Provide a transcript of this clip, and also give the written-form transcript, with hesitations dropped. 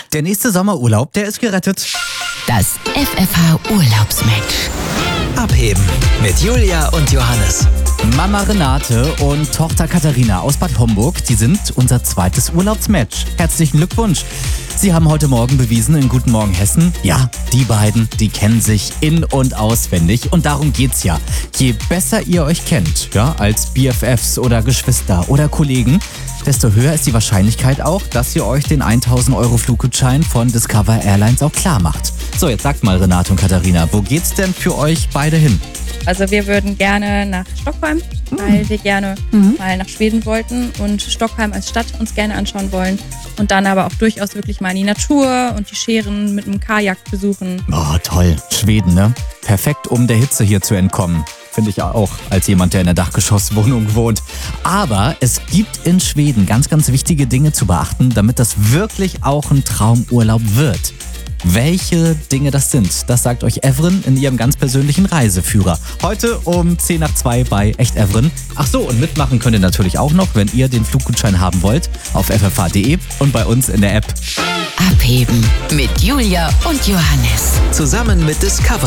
Der nächste Sommerurlaub, der ist gerettet. Das FFH Urlaubsmatch. Abheben mit Julia und Johannes. Mama Renate und Tochter Katharina aus Bad Homburg, die sind unser zweites Urlaubsmatch. Herzlichen Glückwunsch. Sie haben heute Morgen bewiesen in Guten Morgen Hessen, ja, die beiden, die kennen sich in- und auswendig. Und darum geht's ja. Je besser ihr euch kennt, ja, als BFFs oder Geschwister oder Kollegen, desto höher ist die Wahrscheinlichkeit auch, dass ihr euch den 1.000 € Fluggutschein von Discover Airlines auch klar macht. So, jetzt sagt mal Renate und Katharina, wo geht's denn für euch beide hin? Also wir würden gerne nach Stockholm, weil wir gerne mal nach Schweden wollten und Stockholm als Stadt uns gerne anschauen wollen. Und dann aber auch durchaus wirklich mal in die Natur und die Schären mit einem Kajak besuchen. Oh, toll. Schweden, ne? Perfekt, um der Hitze hier zu entkommen. Finde ich auch, als jemand, der in der Dachgeschosswohnung wohnt. Aber es gibt in Schweden ganz, ganz wichtige Dinge zu beachten, damit das wirklich auch ein Traumurlaub wird. Welche Dinge das sind, das sagt euch Evren in ihrem ganz persönlichen Reiseführer. Heute um 1:10 bei Echt Evren. Ach so, und mitmachen könnt ihr natürlich auch noch, wenn ihr den Fluggutschein haben wollt, auf ffh.de und bei uns in der App. Abheben mit Julia und Johannes. Zusammen mit Discover.